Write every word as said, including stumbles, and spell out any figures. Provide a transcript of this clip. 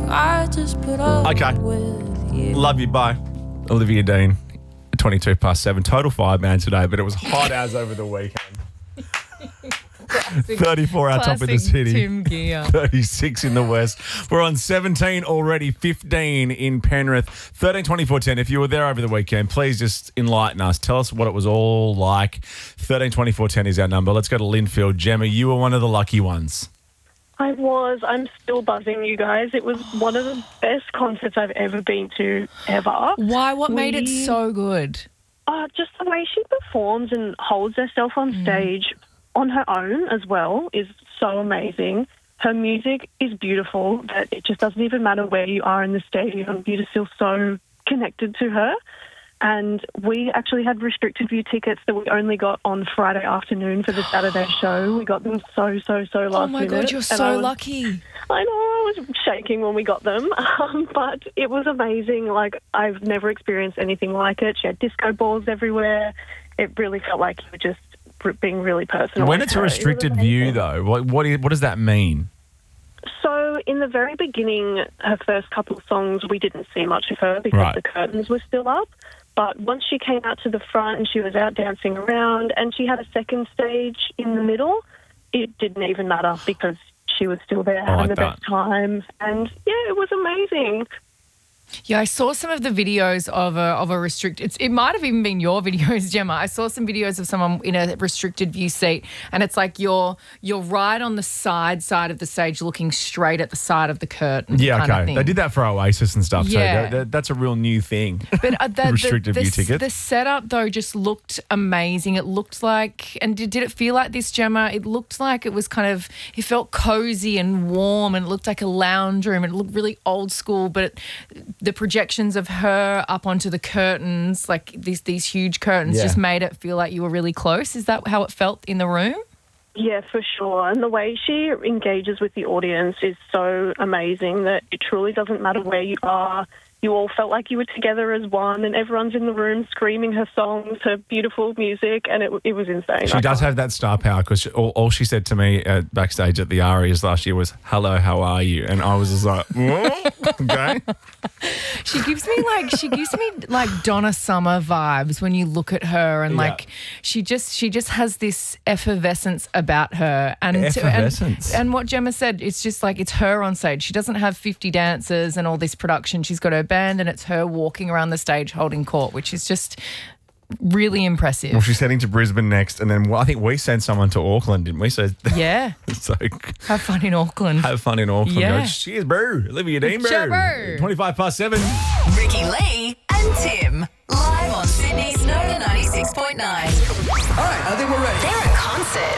I just put up Okay. with you. Love you. Bye. Olivia Dean, twenty-two past seven. Total five man today, but it was hot as over the weekend. thirty-four our top in the Classic city. Tim Gear. thirty-six in the west. We're on seventeen already, fifteen in Penrith. thirteen twenty-four ten. If you were there over the weekend, please just enlighten us. Tell us what it was all like. thirteen twenty-four ten is our number. Let's go to Linfield. Gemma, you were one of the lucky ones. I was. I'm still buzzing, you guys. It was one of the best concerts I've ever been to, ever. Why? What made it We- so good? Uh, just the way she performs and holds herself on stage on her own as well is so amazing. Her music is beautiful, that it just doesn't even matter where you are in the stadium. You just feel so connected to her. And we actually had restricted view tickets that we only got on Friday afternoon for the Saturday show. We got them so, so, so last Oh my minute. God, you're And so I was- lucky. I know, I was shaking when we got them, um, but it was amazing. Like, I've never experienced anything like it. She had disco balls everywhere. It really felt like you were just r- being really personal. When with it's a her. It was restricted view, amazing. though, what what, is, what does that mean? So in the very beginning, her first couple of songs, we didn't see much of her because Right. the curtains were still up. But once she came out to the front and she was out dancing around and she had a second stage in the middle, it didn't even matter because she was still there having like the that. best time. And, yeah, it was amazing. Yeah, I saw some of the videos of a of a restrict. It's, it might have even been your videos, Gemma. I saw some videos of someone in a restricted view seat, and it's like you're you're right on the side side of the stage, looking straight at the side of the curtain. Yeah, kind of okay. thing. They did that for Oasis and stuff, Yeah. so that, that, that's a real new thing. But uh, the, Restricted the, view the, tickets. the setup, though, just looked amazing. It looked like, and did, did it feel like this, Gemma? It looked like it was kind of, it felt cozy and warm, and it looked like a lounge room. It looked really old school, but it, the projections of her up onto the curtains, like these these huge curtains, Yeah. just made it feel like you were really close. Is that how it felt in the room? Yeah, for sure. And the way she engages with the audience is so amazing that it truly doesn't matter where you are. You all felt like you were together as one, and everyone's in the room screaming her songs, her beautiful music, and it, it was insane. She I does can't- have that star power because all, all she said to me uh, backstage at the Arias last year was, hello, how are you? And I was just like, "Whoa, okay. She gives me like she gives me like Donna Summer vibes when you look at her, and Yeah. like she just she just has this effervescence about her, and Effervescence. and, and what Gemma said, it's just like it's her on stage. She doesn't have fifty dancers and all this production. She's got her band, and it's her walking around the stage holding court, which is just really impressive. Well, she's heading to Brisbane next, and then well, I think we sent someone to Auckland, didn't we? So, Yeah, so have fun in Auckland. have fun in Auckland. Yeah. Go, cheers, bro. Olivia Dean, bro. Cheers, bro. twenty-five past seven. Ricky Lee and Tim. Live on Sydney's Nova ninety-six point nine. All right, I think we're ready. They're at concert